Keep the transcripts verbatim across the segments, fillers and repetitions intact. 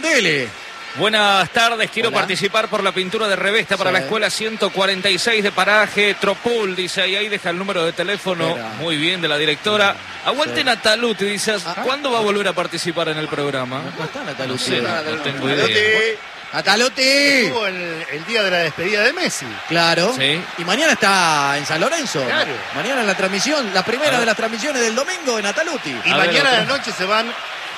Candele. Buenas tardes, quiero Hola. participar por la pintura de revesta para Sí. la escuela ciento cuarenta y seis de Paraje, Tropul, dice, y ahí deja el número de teléfono, Espera. muy bien, de la directora. Aguante Sí. Nataluti, dice, Ah. ¿cuándo va a volver a participar en el programa? No está No Nataluti. sé, no tengo idea. Nataluti. Estuvo el, el día de la despedida de Messi. Claro. Sí. Y mañana está en San Lorenzo. Claro. Mañana en la transmisión, la primera A ver. de las transmisiones del domingo de Nataluti. Y A ver, mañana a la otro. noche se van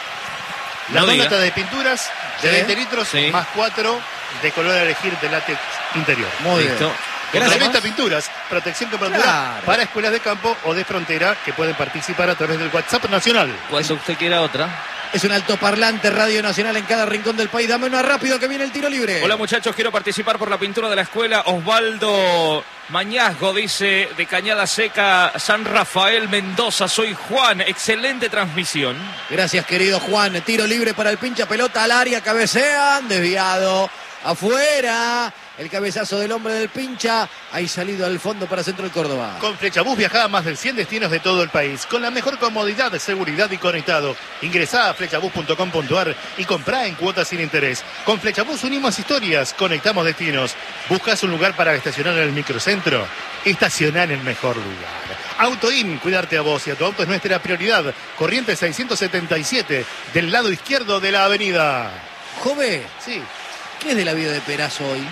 No las dos diga. latas de pinturas de Sí. veinte litros Sí. más cuatro de color a elegir de látex interior. Muy Listo. bien. Gracias. Gracias. Revista Pinturas, protección que perdura Claro. para escuelas de campo o de frontera que pueden participar a través del WhatsApp nacional. Cuando usted quiera otra. Es un altoparlante Radio Nacional en cada rincón del país. Dame una rápido que viene el tiro libre. Hola muchachos, quiero participar por la pintura de la escuela. Osvaldo Mañazgo dice, de Cañada Seca, San Rafael, Mendoza, soy Juan, excelente transmisión. Gracias, querido Juan. Tiro libre para el pincha pelota al área. Cabecean. Desviado. Afuera. El cabezazo del hombre del pincha. Ahí salido al fondo para Centro del Córdoba. Con Flechabús viaja a más de cien destinos de todo el país, con la mejor comodidad, seguridad y conectado. Ingresá a flechabús punto com punto ar y comprá en cuotas sin interés. Con Flechabús unimos historias, conectamos destinos. ¿Buscas un lugar para estacionar en el microcentro? Estacioná en el mejor lugar. Autoin, cuidarte a vos y a tu auto es nuestra prioridad. Corriente seiscientos setenta y siete, del lado izquierdo de la avenida. Jove, Sí. ¿qué es de la vida de Perazo hoy?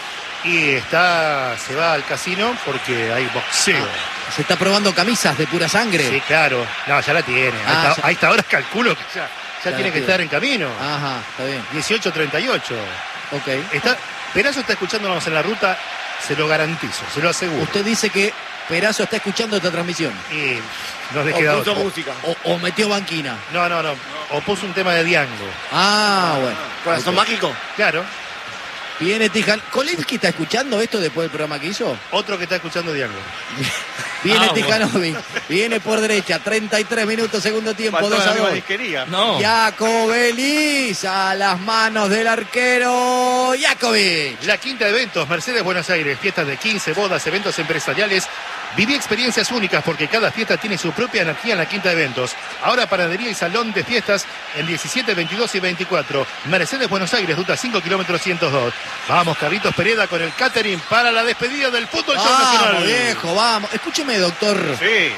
Y está, se va al casino porque hay boxeo. Ah, se está probando camisas de pura sangre. Sí, claro. No, ya la tiene. Ah, a, esta, ya. a esta hora calculo que ya, ya Ya tiene la que tiene. estar en camino. Ajá, está bien. dieciocho treinta y ocho. Ok. Está, Perazo está escuchándonos en la ruta, se lo garantizo, se lo aseguro. Usted dice que Perazo está escuchando esta transmisión. Y no le queda otro. O, o metió banquina. No, no, no. O puso un tema de Diango. Ah, bueno. Corazón mágico. Claro. Viene Tijan. ¿Kolinski está escuchando esto después del programa que hizo? Otro que está escuchando Diango. Viene Ah, Tijanovic. Viene por derecha. treinta y tres minutos, segundo tiempo. Faltó dos la a misma dos. disquería. No. Jacobelis a las manos del arquero Jakovic. La Quinta de Eventos, Mercedes Buenos Aires. Fiestas de quince, bodas, eventos empresariales. Viví experiencias únicas porque cada fiesta tiene su propia energía en la Quinta de Eventos. Ahora panadería y salón de fiestas en diecisiete, veintidós y veinticuatro. Mercedes Buenos Aires, ruta cinco kilómetros ciento dos. Vamos, Carlitos Pereda con el catering para la despedida del fútbol show Vamos, nacional. viejo, vamos. Escúcheme, doctor. Sí.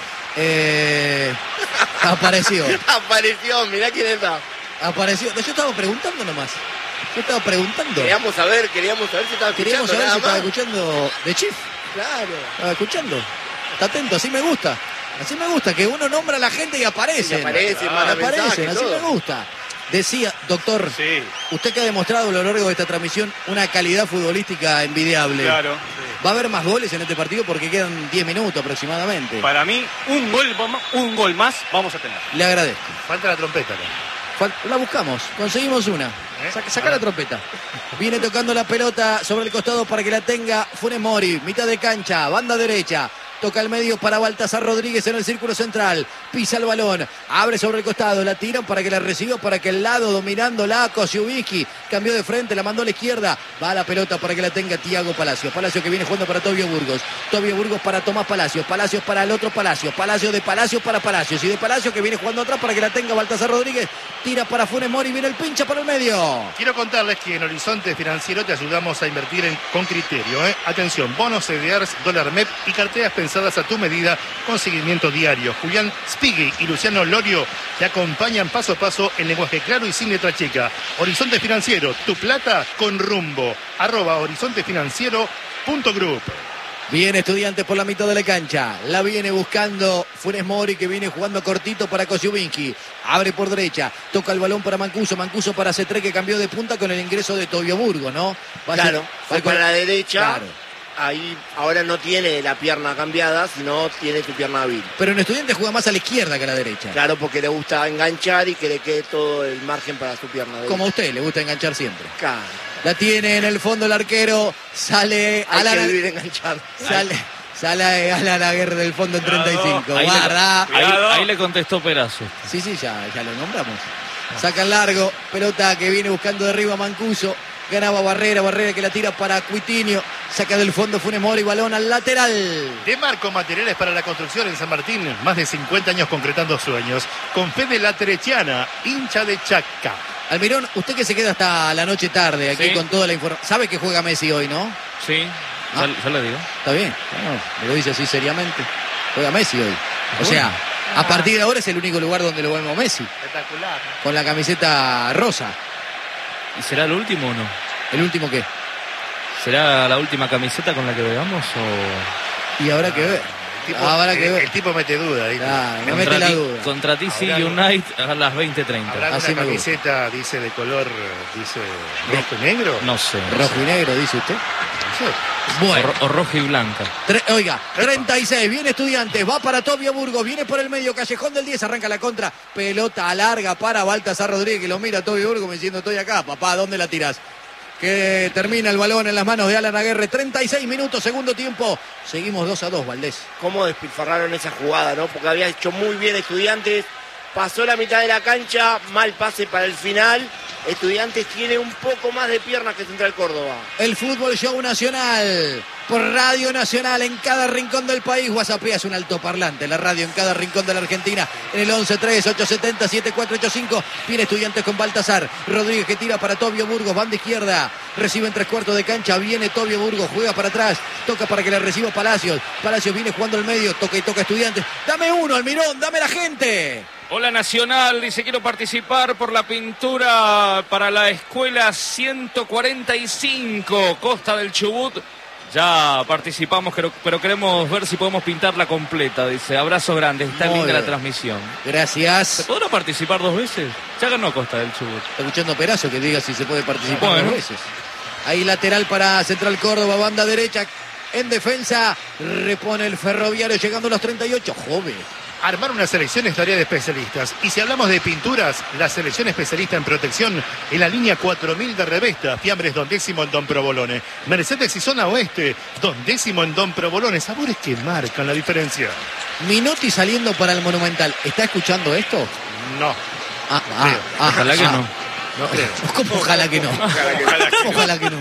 Eh, apareció. Apareció, mirá quién está. Apareció. Yo estaba preguntando nomás. Yo estaba preguntando. Queríamos saber, queríamos saber si estaba Queríamos escuchando saber si nada estaba más. escuchando de Chief. Claro. Estaba escuchando. Está atento, así me gusta. Así me gusta, que uno nombra a la gente y aparece. Y aparece, manda aparecen, mensaje, así todo. me gusta. Decía, doctor, Sí, usted que ha demostrado a lo largo de esta transmisión una calidad futbolística envidiable. claro. ¿Va a haber más goles en este partido? Porque quedan diez minutos aproximadamente. Para mí, un gol, un gol más vamos a tener. Le agradezco. Falta la trompeta. ¿no? Fal- La buscamos, conseguimos una. Saca, saca la trompeta. Viene tocando la pelota sobre el costado para que la tenga Funes Mori. Mitad de cancha, banda derecha. Toca al medio para Baltasar Rodríguez en el círculo central. Pisa el balón. Abre sobre el costado. La tiran para que la reciba. Para que el lado dominándola. Kosciuszki cambió de frente. La mandó a la izquierda. Va a la pelota para que la tenga Thiago Palacios. Palacios que viene jugando para Tobio Burgos. Tobio Burgos para Tomás Palacios. Palacios para el otro Palacios. Palacios de Palacios para Palacios. Y de Palacios que viene jugando atrás para que la tenga Baltasar Rodríguez. Tira para Funes Mori. Viene el pincha para el medio. Quiero contarles que en Horizonte Financiero te ayudamos a invertir en- con criterio. ¿eh? Atención, bonos C D Rs, dólar M E P y carteras pensadas a tu medida con seguimiento diario. Julián Spigui y Luciano Lorio te acompañan paso a paso en lenguaje claro y sin letra chica. Horizonte Financiero, tu plata con rumbo. Arroba horizonte financiero punto group. Viene Estudiantes por la mitad de la cancha. La viene buscando Funes Mori, que viene jugando cortito para Kosciuszki. Abre por derecha. Toca el balón para Mancuso. Mancuso para Cetré, que cambió de punta con el ingreso de Tobio Burgo, ¿no? Va a Claro, ser- fue va con- para la derecha. Claro. Ahí ahora no tiene la pierna cambiada, sino tiene su pierna hábil. Pero en Estudiantes juega más a la izquierda que a la derecha. Claro, porque le gusta enganchar y que le quede todo el margen para su pierna derecha. Como a usted, le gusta enganchar siempre. Claro. La tiene en el fondo el arquero. Sale Hay Alan, que vivir enganchado. sale, sale Alan Aguirre del fondo en treinta y cinco. Ahí le- Guarda. Ahí, ahí le contestó Perazo. Sí, sí, ya, ya lo nombramos. Saca el largo, pelota que viene buscando de arriba Mancuso. Ganaba Barrera, Barrera que la tira para Cuitinho. Saca del fondo Funes Mori, balón al lateral. De Marco Materiales para la Construcción en San Martín, más de cincuenta años concretando sueños. Con Fede Latereciana, hincha de Chaca. Almirón, usted que se queda hasta la noche tarde aquí Sí. con toda la información. ¿Sabe que juega Messi hoy, no? Sí, Ah. ya, ya le digo. Está bien. No, me lo dice así seriamente. Juega Messi hoy. O sea, a partir de ahora es el único lugar donde lo vemos Messi. Espectacular. Con la camiseta rosa. ¿Y será el último o no? ¿El último qué? ¿Será la última camiseta con la que veamos o...? Y habrá que ver. El tipo, Habrá que el- ver. el tipo mete duda. ¿viste? Claro, me Contra mete la T- duda. Contra T C Habrá- United a las veinte treinta. Habrá Así una me gusta. camiseta, dice, de color, dice, rojo y negro. No sé. no Rojo sé. y negro, dice usted. No sé. O, Bueno. ro- o roja y blanca. Tre- Oiga, treinta y seis, viene Estudiantes, va para Tobio Burgos, viene por el medio, Callejón del diez, arranca la contra, pelota larga para Baltasar Rodríguez, que lo mira a Tobio Burgos me diciendo, estoy acá, papá, ¿dónde la tirás? Que termina el balón en las manos de Alan Aguerre, treinta y seis minutos, segundo tiempo, seguimos dos a dos, Valdés. Cómo despilfarraron esa jugada, ¿no? Porque había hecho muy bien Estudiantes. Pasó la mitad de la cancha, mal pase para el final. Estudiantes tiene un poco más de piernas que Central Córdoba. El Fútbol Show Nacional, por Radio Nacional, en cada rincón del país. WhatsApp es un altoparlante, la radio en cada rincón de la Argentina. En el once tres ocho siete cero siete cuatro ocho cinco. Viene Estudiantes con Baltasar Rodríguez, que tira para Tobio Burgos, banda izquierda. Recibe en tres cuartos de cancha, viene Tobio Burgos, juega para atrás. Toca para que le reciba Palacios. Palacios viene jugando al medio, toca y toca Estudiantes. Dame uno, Almirón, dame la gente. Hola Nacional, dice quiero participar por la pintura para la escuela ciento cuarenta y cinco, Costa del Chubut. Ya participamos, pero, pero queremos ver si podemos pintarla completa, dice. Abrazo grande, está Muy linda la bien. transmisión. ¿Se Gracias. podrá participar dos veces? Ya ganó Costa del Chubut. Está escuchando Perazo que diga si se puede participar Bueno. dos veces. Ahí lateral para Central Córdoba, banda derecha. En defensa, repone el Ferroviario llegando a los treinta y ocho. Joven. Armar una selección es tarea de especialistas. Y si hablamos de pinturas, la selección especialista en protección en la línea cuatro mil de Revesta. Fiambres Don Décimo en Don Provolone. Mercedes y Zona Oeste. Don Décimo en Don Provolone. Sabores que marcan la diferencia. Minotti saliendo para el Monumental. ¿Está escuchando esto? No, Ah, ah, Creo. ah, Ojalá que ah. no. no creo. ¿Cómo ojalá que no? Ojalá que no.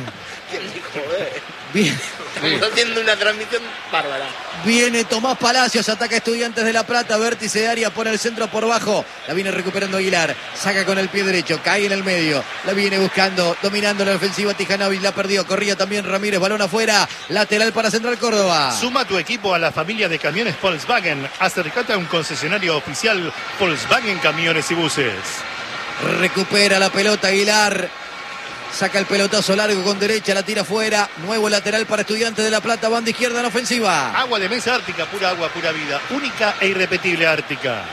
Bien. Estamos haciendo una transmisión bárbara. Viene Tomás Palacios, ataca Estudiantes de La Plata, vértice de área, pone el centro por bajo, la viene recuperando Aguilar, saca con el pie derecho, cae en el medio, la viene buscando, dominando la ofensiva Tijanovic, la perdió, corría también Ramírez, balón afuera, lateral para Central Córdoba. Suma tu equipo a la familia de camiones Volkswagen. Acercate a un concesionario oficial Volkswagen Camiones y Buses. Recupera la pelota Aguilar, saca el pelotazo largo con derecha, la tira afuera, nuevo lateral para Estudiantes de La Plata, banda izquierda en ofensiva. Agua de mesa Ártica, pura agua, pura vida. Única e irrepetible Ártica.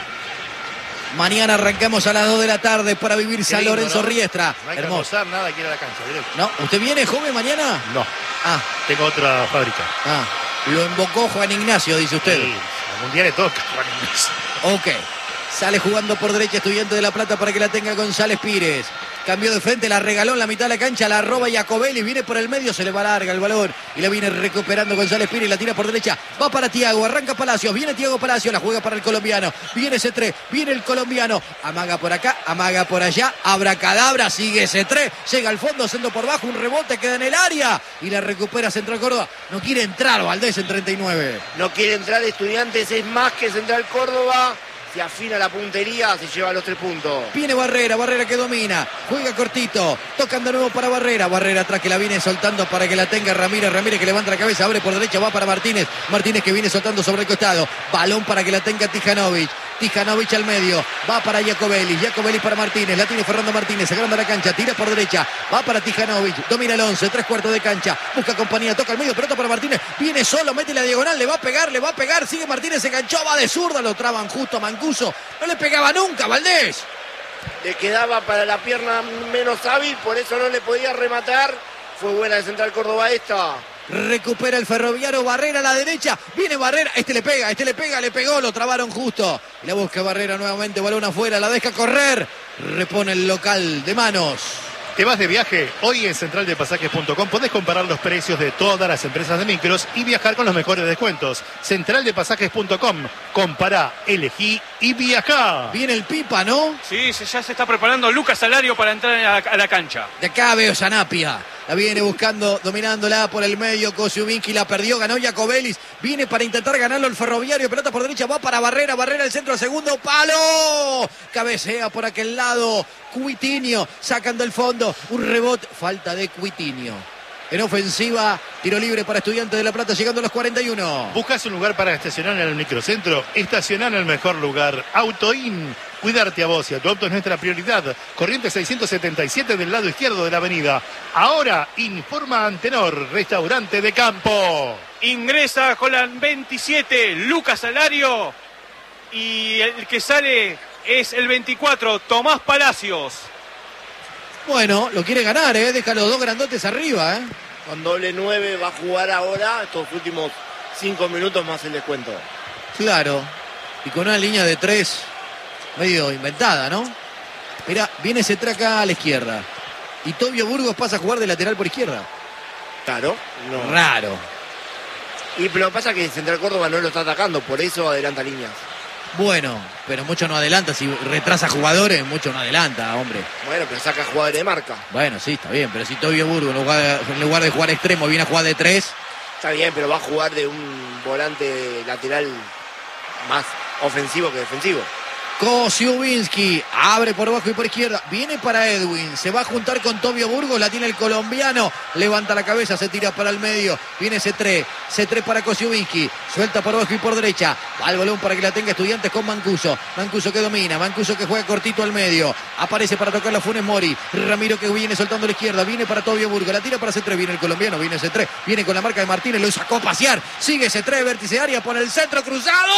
Mañana arrancamos a las dos de la tarde para vivir Qué San lindo, Lorenzo ¿no? Riestra. No hay que Hermoso. almorzar nada, hay que ir a la cancha, directo. ¿No? ¿Usted viene, joven, mañana? No, Ah, tengo otra fábrica. ah. Lo invocó Juan Ignacio, dice usted. Sí, al mundial le toca, Juan Ignacio. Ok. Sale jugando por derecha Estudiante de La Plata para que la tenga González Pires. Cambió de frente, la regaló en la mitad de la cancha, la roba Jacobelli, viene por el medio, se le va larga el balón y la viene recuperando González Pires, la tira por derecha, va para Tiago, arranca Palacios, viene Tiago Palacios, la juega para el colombiano, viene C tres, viene el colombiano, amaga por acá, amaga por allá, abracadabra, sigue C tres, llega al fondo, haciendo por bajo, un rebote, queda en el área y la recupera Central Córdoba. No quiere entrar Valdés en treinta y nueve. No quiere entrar Estudiantes, es más que Central Córdoba. Se afina la puntería, se lleva los tres puntos. Viene Barrera, Barrera que domina, juega cortito, tocan de nuevo para Barrera, Barrera atrás que la viene soltando para que la tenga Ramírez, Ramírez que levanta la cabeza, abre por derecha, va para Martínez, Martínez que viene soltando sobre el costado, balón para que la tenga Tijanovic, Tijanovic al medio, va para Jacobelli, Jacobelli para Martínez, la tiene Fernando Martínez, agranda la cancha, tira por derecha, va para Tijanovic, domina el once, tres cuartos de cancha, busca compañía, toca al medio, pelota para Martínez, viene solo, mete la diagonal, le va a pegar, le va a pegar, sigue Martínez, se enganchó, va de zurda, lo traban justo a Mancuso, no le pegaba nunca, Valdés. Le quedaba para la pierna menos hábil, por eso no le podía rematar. Fue buena de Central Córdoba esta. Recupera el Ferroviario, Barrera a la derecha, viene Barrera, este le pega, este le pega, le pegó, lo trabaron justo. La busca Barrera nuevamente, balón afuera, la deja correr, repone el local de manos. ¿Te vas de viaje? Hoy en central de pasajes punto com podés comparar los precios de todas las empresas de micros y viajar con los mejores descuentos. central de pasajes punto com. Compará, elegí y viajá. Viene el Pipa, ¿no? Sí, se- ya se está preparando Lucas Salario para entrar a la, a la cancha. De acá veo Sanapia. La viene buscando, dominándola por el medio. Kosciuszynski la perdió, ganó Jacobelis. Viene para intentar ganarlo el Ferroviario. Pelota por derecha, va para Barrera. Barrera el centro, segundo palo. Cabecea por aquel lado. Cuitinho sacando el fondo. Un rebote. Falta de Cuitinho. En ofensiva, tiro libre para Estudiantes de La Plata, llegando a los cuarenta y uno. ¿Buscas un lugar para estacionar en el microcentro? Estacionar en el mejor lugar. Autoin. Cuidarte a vos y a tu auto es nuestra prioridad. Corriente seiscientos setenta y siete del lado izquierdo de la avenida. Ahora informa Antenor, restaurante de campo. Ingresa con la veintisiete, Lucas Salario. Y el que sale es el veinticuatro, Tomás Palacios. Bueno, lo quiere ganar, ¿eh? Deja los dos grandotes arriba, ¿eh? Con doble nueve va a jugar ahora estos últimos cinco minutos más el descuento. Claro. Y con una línea de tres medio inventada, ¿no? Mira, viene Cetré acá a la izquierda. Y Tobio Burgos pasa a jugar de lateral por izquierda. Claro. No. Raro. Y pero lo que pasa es que Central Córdoba no lo está atacando, por eso adelanta líneas. Bueno, pero mucho no adelanta. Si retrasa jugadores, mucho no adelanta, hombre. Bueno, pero saca jugadores de marca. Bueno, sí, está bien. Pero si Tobio Burgos, en lugar de, en lugar de jugar extremo, viene a jugar de tres. Está bien, pero va a jugar de un volante lateral más ofensivo que defensivo. Kosciuszynski abre por abajo y por izquierda, viene para Edwin, se va a juntar con Tobio Burgos, la tiene el colombiano, levanta la cabeza, se tira para el medio, viene Cetré, Cetré para Kosciuszynski, suelta por abajo y por derecha, va el balón para que la tenga Estudiantes con Mancuso, Mancuso que domina, Mancuso que juega cortito al medio, aparece para tocar la Funes Mori, Ramiro que viene soltando a la izquierda, viene para Tobio Burgos, la tira para Cetré, viene el colombiano, viene Cetré, viene con la marca de Martínez, lo sacó a pasear, sigue Cetré, vértice área, pone el centro cruzado,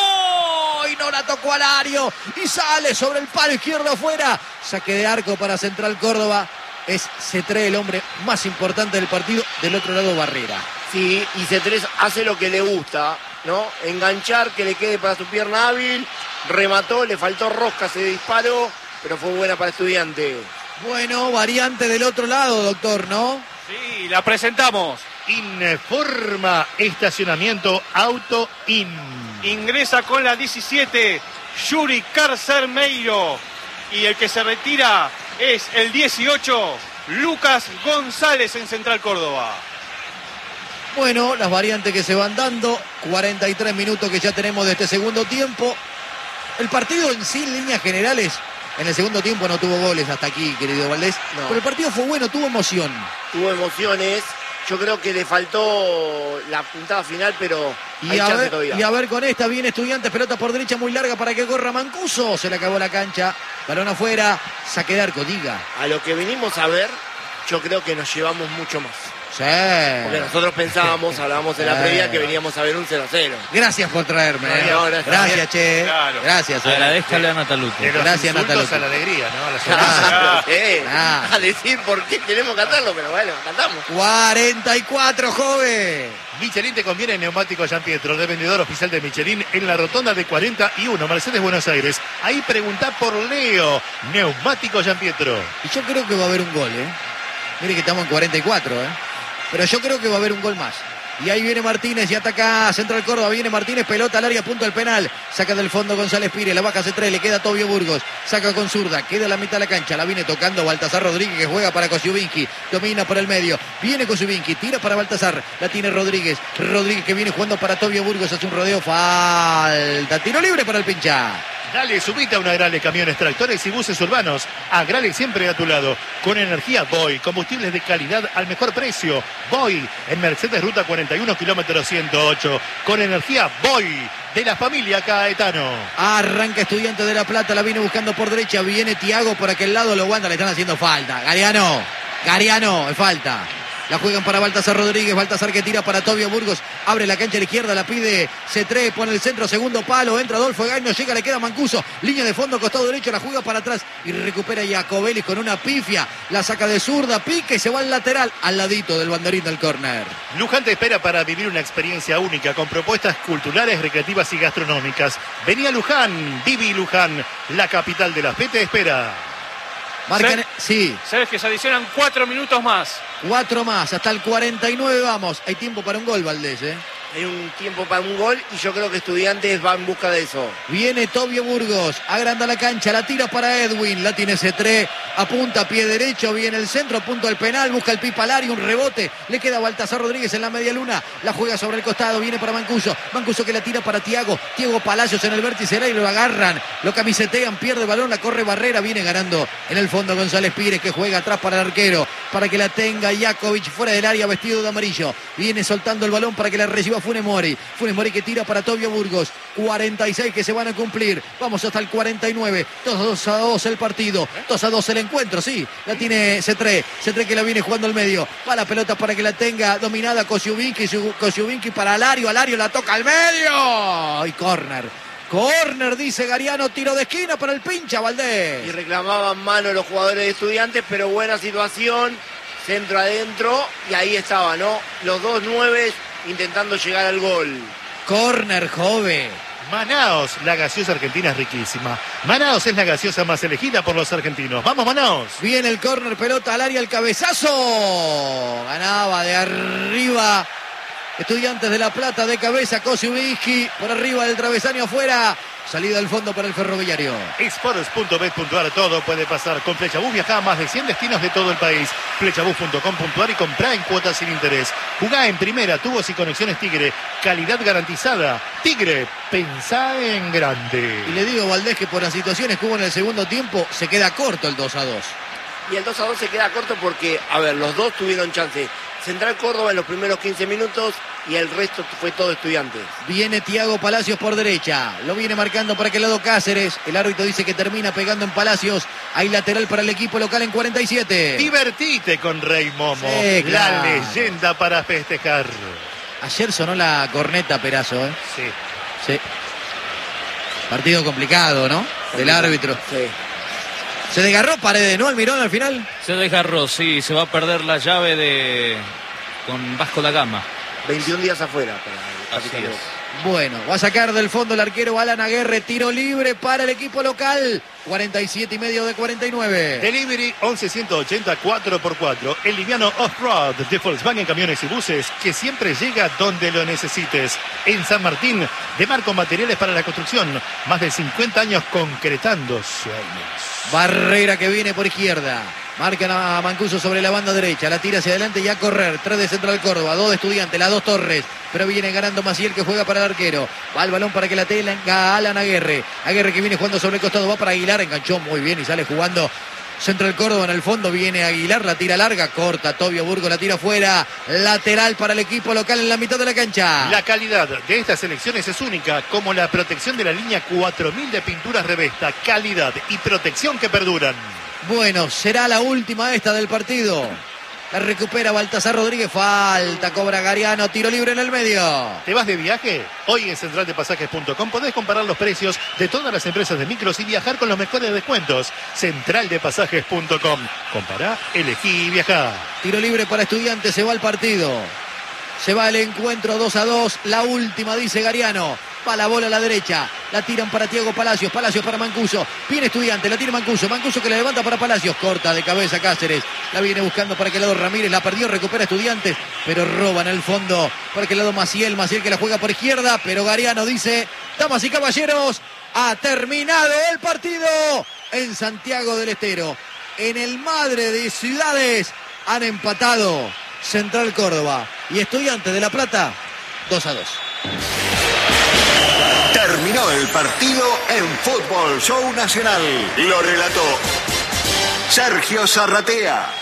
y no la tocó al área. Y sale sobre el palo izquierdo afuera. Saque de arco para Central Córdoba. Es Cetré el hombre más importante del partido. Del otro lado Barrera. Sí, y Cetré hace lo que le gusta, ¿no? Enganchar, que le quede para su pierna hábil. Remató, le faltó rosca, se disparó, pero fue buena para Estudiante. Bueno, variante del otro lado, doctor, ¿no? Sí, la presentamos. Informa estacionamiento Auto In. Ingresa con la diecisiete, Yuri Carcermeiro. Y el que se retira es el dieciocho, Lucas González en Central Córdoba. Bueno, las variantes que se van dando. cuarenta y tres minutos que ya tenemos de este segundo tiempo. El partido en sí, en líneas generales, en el segundo tiempo no tuvo goles hasta aquí, querido Valdés. No. Pero el partido fue bueno, tuvo emoción. Tuvo emociones. Yo creo que le faltó la puntada final, pero y a, ver, y a ver con esta, viene Estudiantes, pelota por derecha muy larga para que corra Mancuso. Se le acabó la cancha, balón afuera, saque de arco, diga. A lo que venimos a ver, yo creo que nos llevamos mucho más. Sí. Porque nosotros pensábamos, hablábamos en la sí. previa, que veníamos a ver un cero a cero. Gracias por traerme. No, eh. no, gracias, gracias, che. Claro. Gracias. Agradezcale a Nataluque. De los Gracias, insultos Nataluque. a la alegría, ¿no? A la Ah, sonrisa. eh, Ah. A decir por qué queremos cantarlo, pero bueno, cantamos. cuarenta y cuatro, joven. Michelin te conviene en neumático Gian Pietro, de vendedor oficial de Michelin en la rotonda de cuarenta y uno, Mercedes, Buenos Aires. Ahí preguntá por Leo, neumático Gian Pietro. Y yo creo que va a haber un gol, ¿eh? Mire que estamos en cuarenta y cuatro, ¿eh? Pero yo creo que va a haber un gol más. Y ahí viene Martínez y ataca Central Córdoba. Viene Martínez, pelota al área, punto al penal. Saca del fondo González Pires, la baja Cetré, le queda Tobio Burgos. Saca con zurda, queda a la mitad de la cancha. La viene tocando Baltasar Rodríguez, que juega para Kosciuszynski. Domina por el medio. Viene Kosciuszynski, tira para Baltasar. La tiene Rodríguez. Rodríguez que viene jugando para Tobio Burgos. Hace un rodeo, falta. Tiro libre para el pincha. Dale, subite a una Agrale, camiones, tractores y buses urbanos. Agrale siempre a tu lado. Con energía Boy, combustibles de calidad al mejor precio. Boy, en Mercedes Ruta cuarenta y uno, kilómetro ciento ocho. Con energía Boy, de la familia Caetano. Arranca Estudiante de La Plata, la viene buscando por derecha. Viene Tiago por aquel lado, lo aguanta, le están haciendo falta. Gariano, Gariano, es falta. La juegan para Baltasar Rodríguez, Baltasar que tira para Tobio Burgos, abre la cancha a la izquierda, la pide Cetré, pone el centro, segundo palo, entra Adolfo Gaino, llega, le queda Mancuso, línea de fondo, costado derecho, la juega para atrás y recupera Jacobelis con una pifia, la saca de zurda, pica y se va al lateral, al ladito del banderín del córner. Luján te espera para vivir una experiencia única con propuestas culturales, recreativas y gastronómicas. Vení a Luján, Vivi Luján, la capital de la fe te espera. Marcan, sí. Sabes que se adicionan cuatro minutos más. Cuatro más, hasta el cuarenta y nueve vamos. Hay tiempo para un gol, Valdés, ¿eh? Hay un tiempo para un gol y yo creo que Estudiantes va en busca de eso. Viene Tobio Burgos, agranda la cancha, la tira para Edwin, la tiene Cetré, apunta pie derecho, viene el centro, apunta al penal, busca el Pipalari, un rebote, le queda a Baltasar Rodríguez en la media luna, la juega sobre el costado, viene para Mancuso, Mancuso que la tira para Tiago, Tiago Palacios en el vértice y lo agarran, lo camisetean, pierde el balón, la corre Barrera, viene ganando en el fondo González Pires que juega atrás para el arquero, para que la tenga Jakovic fuera del área vestido de amarillo, viene soltando el balón para que la reciba Funes Mori, Funes Mori que tira para Tobio Burgos, cuarenta y seis que se van a cumplir, vamos hasta el cuarenta y nueve, dos a dos el partido, dos a dos el encuentro, sí, la tiene Cetré, Cetré que la viene jugando al medio, va la pelota para que la tenga dominada Kosciuszynski, Kosciuszynski para Alario, Alario la toca al medio, y córner. Córner, dice Gariano, tiro de esquina para el pincha Valdés. Y reclamaban mano los jugadores de Estudiantes, pero buena situación, centro adentro, y ahí estaba, ¿no? Los dos nueves intentando llegar al gol. Córner, joven. Manaos, la gaseosa argentina es riquísima. Manaos es la gaseosa más elegida por los argentinos. ¡Vamos, Manaos! Viene el córner, pelota al área, el cabezazo. Ganaba de arriba. Estudiantes de La Plata de cabeza, Kosciuszynski por arriba del travesaño afuera. Salida al fondo para el Ferroviario. Sports punto bet punto ar, todo puede pasar. Con Flechabús viaja a más de cien destinos de todo el país. Flechabús punto com punto ar y comprá en cuotas sin interés. Jugá en primera, tubos y conexiones Tigre. Calidad garantizada. Tigre, pensá en grande. Y le digo, Valdés, que por las situaciones que hubo en el segundo tiempo, se queda corto el dos a dos. Y el dos a dos se queda corto porque, a ver, los dos tuvieron chance. Central Córdoba en los primeros quince minutos y el resto fue todo Estudiantes. Viene Tiago Palacios por derecha, lo viene marcando para aquel lado Cáceres, el árbitro dice que termina pegando en Palacios, hay lateral para el equipo local en cuarenta y siete. Divertite con Rey Momo, sí, claro. La leyenda para festejar. Ayer sonó la corneta Perazo, ¿eh? Sí. Sí. Partido complicado, ¿no? Del árbitro. Sí. Se desgarró Paredes, ¿no? Almirón al final. Se desgarró, sí, se va a perder la llave de con Vasco da Gama. veintiún días afuera para el Así es. Bueno, va a sacar del fondo el arquero Alan Aguerre, tiro libre para el equipo local. cuarenta y siete y medio de cuarenta y nueve. Delivery once ciento ochenta cuatro por cuatro. El liviano off-road de Volkswagen Camiones y Buses que siempre llega donde lo necesites. En San Martín, de Marco Materiales para la Construcción. Más de cincuenta años concretando sueños. Barrera que viene por izquierda. Marcan a Mancuso sobre la banda derecha. La tira hacia adelante y a correr. Tres de Central Córdoba. Dos de Estudiantes. Las dos Torres. Pero viene ganando Maciel que juega para el arquero. Va el balón para que la tenga Alan Aguerre. Aguerre que viene jugando sobre el costado. Va para Aguilar. Enganchó muy bien y sale jugando Central Córdoba en el fondo. Viene Aguilar. La tira larga. Corta. Tobio Burgos la tira afuera. Lateral para el equipo local en la mitad de la cancha. La calidad de estas elecciones es única. Como la protección de la línea cuatro mil de pinturas Revesta. Calidad y protección que perduran. Bueno, será la última esta del partido. La recupera Baltasar Rodríguez. Falta, cobra Gariano. Tiro libre en el medio. ¿Te vas de viaje? Hoy en central de pasajes punto com podés comparar los precios de todas las empresas de micros y viajar con los mejores descuentos. central de pasajes punto com. Compará, elegí y viajá. Tiro libre para Estudiantes. Se va el partido. Se va el encuentro dos a dos. La última, dice Gariano. Va la bola a la derecha. La tiran para Tiago Palacios. Palacios para Mancuso. Viene Estudiante. La tira Mancuso. Mancuso que la levanta para Palacios. Corta de cabeza Cáceres. La viene buscando para aquel lado Ramírez. La perdió. Recupera Estudiantes. Pero roba en el fondo. Para aquel lado Maciel. Maciel que la juega por izquierda. Pero Gariano dice: damas y caballeros, ha terminado el partido en Santiago del Estero. En el Madre de Ciudades han empatado Central Córdoba y Estudiantes de La Plata dos a dos. Terminó el partido en Fútbol Show Nacional. Lo relató Sergio Zarratea.